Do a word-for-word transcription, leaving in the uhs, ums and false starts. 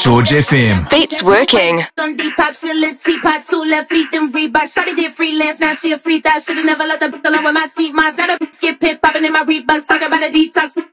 George F M. Beats working. On Depop, she a little teapot, two left feet, then Reebok. Shawty did freelance, now she a free thot. Should've never let the alone with my seat. Mine's not a skip pit, popping in my Reeboks. Talking about a detox,